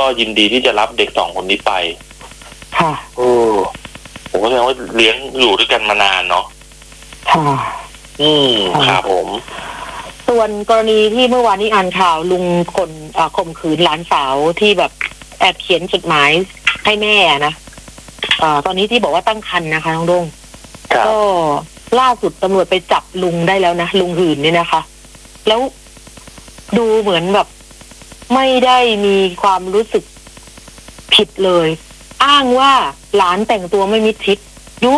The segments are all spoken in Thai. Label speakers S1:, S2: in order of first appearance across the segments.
S1: ยินดีที่จะรับเด็ก2 คนนี้ไป
S2: ค่ะ
S1: ผมก็แสดงว่าเลี้ยงอยู่ด้วยกันมานานเนาะ
S2: ค่ะ
S1: ครับผม
S2: ส่วนกรณีที่เมื่อวานนี้อ่านข่าวลุงคนข่มขืนหลานสาวที่แบบแอบเขียนจดหมายให้แม่นะตอนนี้ที่บอกว่าตั้งครรภ์นะคะน้องดงก็ล่าสุดตำรวจไปจับลุงได้แล้วนะลุงหื่นนี่นะคะแล้วดูเหมือนแบบไม่ได้มีความรู้สึกผิดเลยอ้างว่าหลานแต่งตัวไม่มิดชิดดู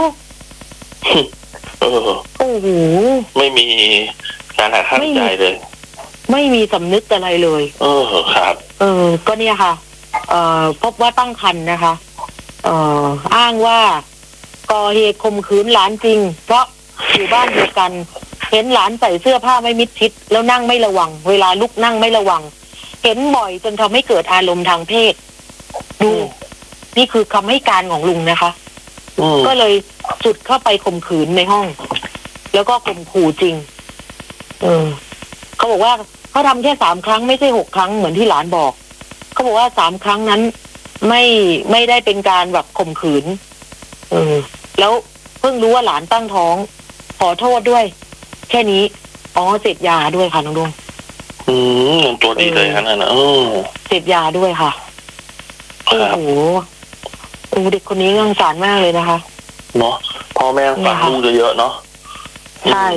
S2: โอ้โห
S1: ไม่มีการหักห้ามใจเลย
S2: ไม่มีสำนึกอะไรเลย
S1: ครับ
S2: ก็เนี่ยค่ะพบว่าตั้งครรภ์นะคะอ้างว่าก่อเหตุข่มขืนหลานจริงเพราะอยู่บ้านเดียวกันเห็นหลานใส่เสื้อผ้าไม่มิดชิดแล้วนั่งไม่ระวังเวลาลุกนั่งไม่ระวังเห็นบ่อยจนทำให้เกิดอารมณ์ทางเพศดูนี่คือคำให้การของลุงนะคะก็เลยจุดเข้าไปข่มขืนในห้องแล้วก็ข่มขู่จริงเขาบอกว่าเขาทำแค่3 ครั้งไม่ใช่6 ครั้งเหมือนที่หลานบอกเขาบอกว่า3 ครั้งนั้นไม่ได้เป็นการแบบข่มขืนแล้วเพิ่งรู้ว่าหลานตั้งท้องขอโทษด้วยแค่นี้เสพยาด้วยค่ะน้องดวง
S1: ตัวดีเลยขนาดนั้น
S2: เสพยาด้วยค่ะโอ้โหเด็กคนนี้น่าสงสารมากเลยนะคะ
S1: เนาะพ่อแม่ฝากลูกเยอะๆเนาะ
S2: ใช่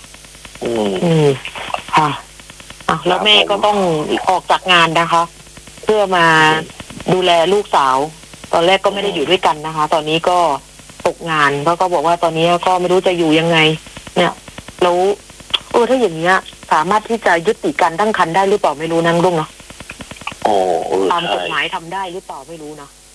S2: ค่ะแล้วแม่ก็ต้องออกจากงานนะคะเพื่อมาดูแลลูกสาวตอนแรกก็ไม่ได้อยู่ด้วยกันนะคะตอนนี้ก็ตกงานแล้วก็บอกว่าตอนนี้ก็ไม่รู้จะอยู่ยังไงเนี่ยแล้วถ้าอย่างเงี้ยสามารถที่จะยุติการตั้งครรภ์ได้หรือเปล่าไม่รู้นั่งดุ้งเนาะตามกฎหมายทำได้หรือเปล่าไม่รู้นะ